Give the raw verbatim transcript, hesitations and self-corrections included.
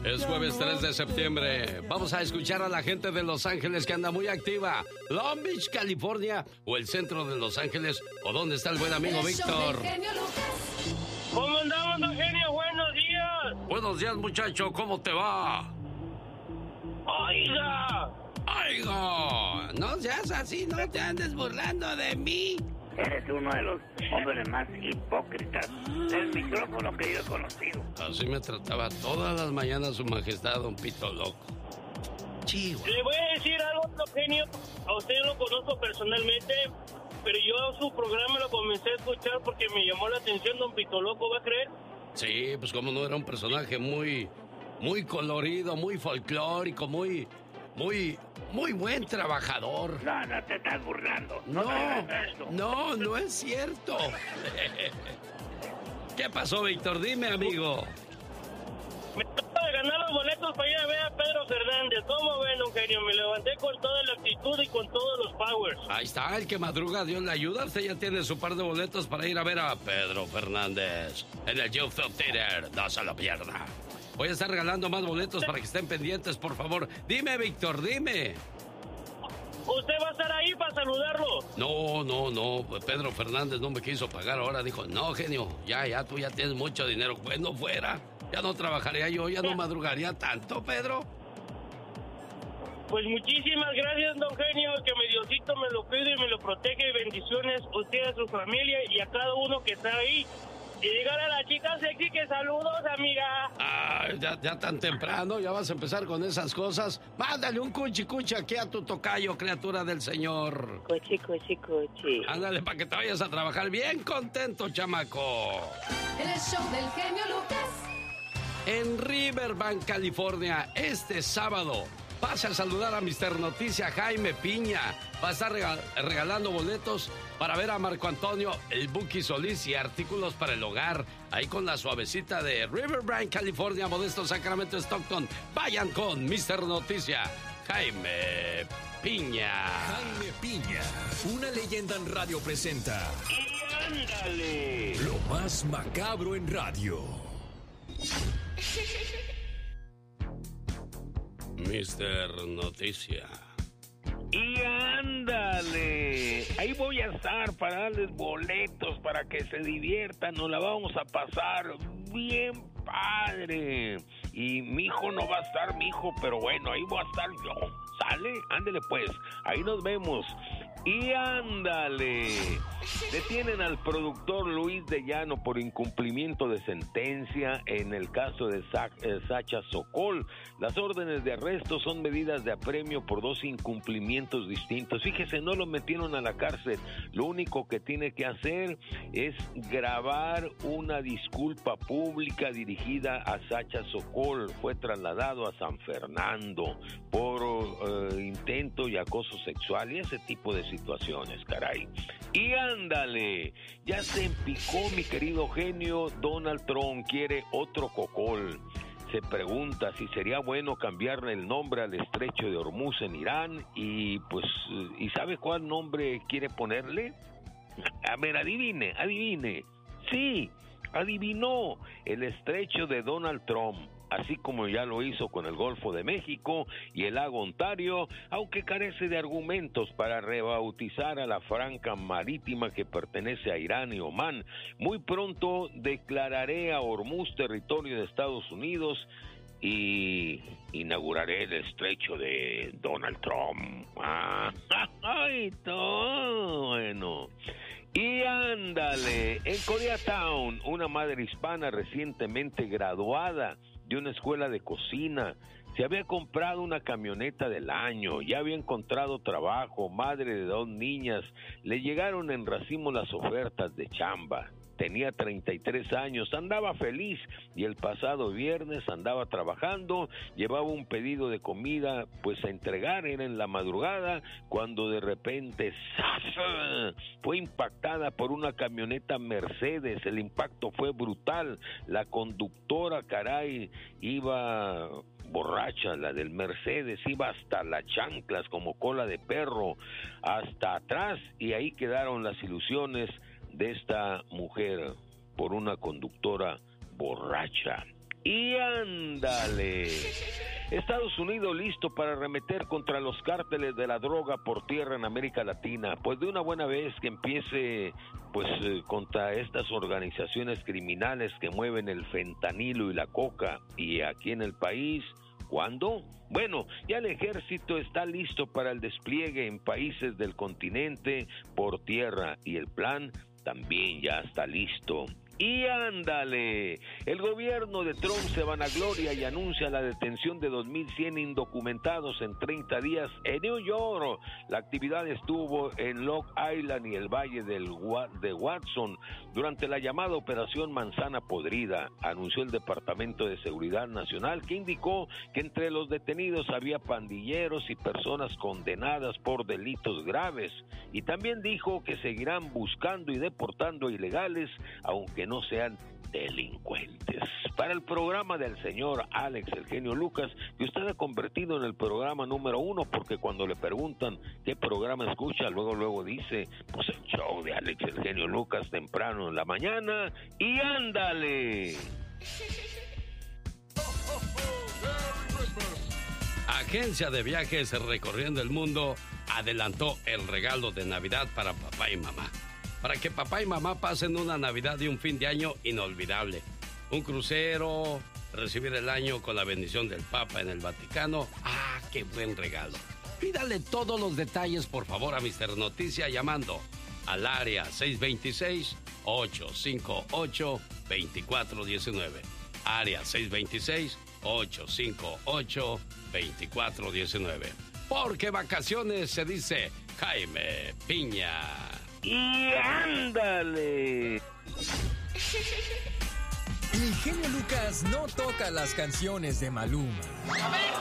Es jueves tres de septiembre. Vamos a escuchar a la gente de Los Ángeles que anda muy activa. Long Beach, California, o el centro de Los Ángeles, o dónde está el buen amigo Víctor. ¿Cómo andamos, don Genio? Buenos días. Buenos días, muchacho. ¿Cómo te va? Oiga. Oiga. No seas así, no te andes burlando de mí. Eres uno de los hombres más hipócritas del micrófono que yo he conocido. Así me trataba todas las mañanas su majestad, don Pito Loco. Chihuahua. Le voy a decir algo, don Genio. A usted lo conozco personalmente, pero yo su programa lo comencé a escuchar porque me llamó la atención, don Pito Loco, ¿va a creer? Sí, pues como no, era un personaje muy, muy colorido, muy folclórico, muy... Muy, muy buen trabajador. No, no te estás burlando. No, No, no, no es cierto. ¿Qué pasó, Víctor? Dime, amigo. Me acabo de ganar los boletos para ir a ver a Pedro Fernández. ¿Cómo ven, don Genio? Me levanté con toda la actitud y con todos los powers. Ahí está, el que madruga, Dios le ayuda. Usted ya tiene su par de boletos para ir a ver a Pedro Fernández en el Youth of Theater. No se lo pierda. Voy a estar regalando más boletos para que estén pendientes, por favor. Dime, Víctor, dime. ¿Usted va a estar ahí para saludarlo? No, no, no. Pedro Fernández no me quiso pagar ahora. Dijo, no, genio, ya, ya, tú ya tienes mucho dinero. Pues no fuera. Ya no trabajaría yo, ya no madrugaría tanto, Pedro. Pues muchísimas gracias, don Genio. Que mi Diosito me lo cuide y me lo protege. Bendiciones a usted, a su familia y a cada uno que está ahí. Y dígale a la chica sexy que saludos, amiga. Ah, ya, ya tan temprano, ya vas a empezar con esas cosas. Mándale un cuchi cuchi aquí a tu tocayo, criatura del Señor. Cuchi, cuchi, cuchi. Ándale, para que te vayas a trabajar bien contento, chamaco. El show del genio Lucas. En Riverbank, California, este sábado, pase a saludar a mister Noticia Jaime Piña. Va a estar regal- regalando boletos para ver a Marco Antonio, el Buki Solís y artículos para el hogar. Ahí con la suavecita de Riverbank, California, Modesto, Sacramento, Stockton. Vayan con mister Noticia Jaime Piña. Jaime Piña, una leyenda en radio presenta. ¡Y ándale! Lo más macabro en radio. mister Noticia. Y ándale, ahí voy a estar para darles boletos para que se diviertan, nos la vamos a pasar bien padre. Y mi hijo no va a estar, mi hijo, pero bueno, ahí voy a estar yo. ¿Sale? Ándale pues, ahí nos vemos. Y ándale, detienen al productor Luis de Llano por incumplimiento de sentencia en el caso de Sa- eh, Sacha Sokol. Las órdenes de arresto son medidas de apremio por dos incumplimientos distintos. Fíjese, no lo metieron a la cárcel. Lo único que tiene que hacer es grabar una disculpa pública dirigida a Sacha Sokol. Fue trasladado a San Fernando por uh, intento y acoso sexual y ese tipo de situaciones, caray. Y ándale, ya se empicó mi querido genio. Donald Trump quiere otro cocol. Se pregunta si sería bueno cambiarle el nombre al estrecho de Hormuz en Irán y pues, ¿y sabe cuál nombre quiere ponerle? A ver, adivine, adivine. Sí, adivinó, el estrecho de Donald Trump, así como ya lo hizo con el Golfo de México y el lago Ontario, aunque carece de argumentos para rebautizar a la franja marítima que pertenece a Irán y Omán. Muy pronto declararé a Hormuz territorio de Estados Unidos y inauguraré el estrecho de Donald Trump. Ah, ay, todo bueno. Y ándale, en Koreatown, una madre hispana recientemente graduada de una escuela de cocina se había comprado una camioneta del año, ya había encontrado trabajo, madre de dos niñas, le llegaron en racimo las ofertas de chamba. Tenía treinta y tres años, andaba feliz y el pasado viernes andaba trabajando, llevaba un pedido de comida pues a entregar, era en la madrugada, cuando de repente ¡zaf! Fue impactada por una camioneta Mercedes. El impacto fue brutal, la conductora, caray, iba borracha, la del Mercedes, iba hasta las chanclas como cola de perro, hasta atrás, y ahí quedaron las ilusiones de esta mujer por una conductora borracha. Y ándale. Estados Unidos listo para arremeter contra los cárteles de la droga por tierra en América Latina. Pues de una buena vez que empiece pues eh, contra estas organizaciones criminales que mueven el fentanilo y la coca. Y aquí en el país, ¿cuándo? Bueno, ya el ejército está listo para el despliegue en países del continente por tierra y el plan también ya está listo. Y ándale, el gobierno de Trump se vanagloria y anuncia la detención de dos mil cien indocumentados en treinta días en New York. La actividad estuvo en Long Island y el Valle del de Watson durante la llamada Operación Manzana Podrida, anunció el Departamento de Seguridad Nacional, que indicó que entre los detenidos había pandilleros y personas condenadas por delitos graves, y también dijo que seguirán buscando y deportando ilegales, aunque no sean delincuentes. Para el programa del señor Alex, el genio Lucas, que usted ha convertido en el programa número uno, porque cuando le preguntan qué programa escucha, luego luego dice, pues el show de Alex, el genio Lucas, temprano en la mañana. Y ándale. Agencia de Viajes Recorriendo el Mundo adelantó el regalo de Navidad para papá y mamá, para que papá y mamá pasen una Navidad y un fin de año inolvidable. Un crucero, recibir el año con la bendición del Papa en el Vaticano. ¡Ah, qué buen regalo! Pídale todos los detalles, por favor, a mister Noticia llamando al área seis dos seis, ocho cinco ocho, dos cuatro uno nueve. Área seis dos seis, ocho cinco ocho, dos cuatro uno nueve. Porque vacaciones se dice Jaime Piña. ¡Y ándale! El genio Lucas no toca las canciones de Maluma. A ver,